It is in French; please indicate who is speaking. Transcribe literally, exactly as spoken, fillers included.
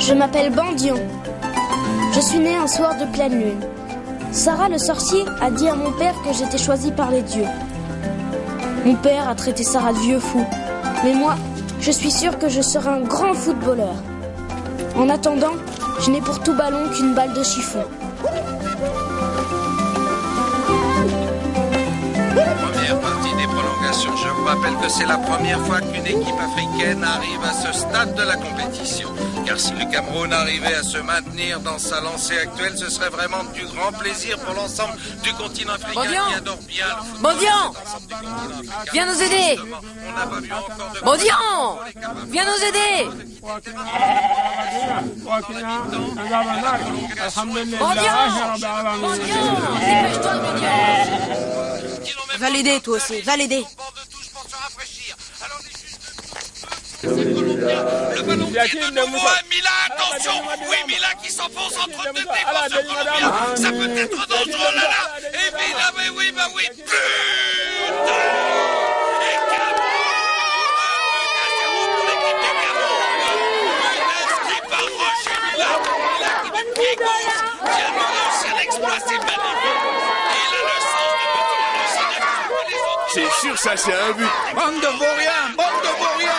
Speaker 1: Je m'appelle Bandion. Je suis né un soir de pleine lune. Sarah le sorcier a dit à mon père que j'étais choisi par les dieux. Mon père a traité Sarah de vieux fou. Mais moi, je suis sûr que je serai un grand footballeur. En attendant, je n'ai pour tout ballon qu'une balle de chiffon.
Speaker 2: Première partie des prolongations. Je vous rappelle que c'est la première fois qu'une équipe africaine arrive à ce stade de la compétition. Car si le Cameroun arrivait à se maintenir dans sa lancée actuelle, ce serait vraiment du grand plaisir pour l'ensemble du continent africain
Speaker 3: Bandion
Speaker 2: qui adore bien le football.
Speaker 3: Bandion Viens nous aider.
Speaker 2: On n'a pas vu encore de...
Speaker 3: Bandion Viens nous aider. Bandion Dépêche-toi, Bandion. Va l'aider, toi aussi, va l'aider.
Speaker 2: Le ballon qui est de nouveau à Mila, attention. Oui, Mila qui s'enfonce entre deux défenseurs colombiens. Ça peut être dangereux, là, là. Et Mila, mais oui, bah oui. Putain. Et Cameroun, un but à zéro pour l'équipe du Cameroun. Une inscrit par Roger Mila. Mila qui du pied gauche vient de lancer un exploit, c'est magnifique. Il a le sens du petit lancer d'action que les autres.
Speaker 4: C'est sûr, ça c'est un but.
Speaker 5: Bande de vauriens, bande de vauriens.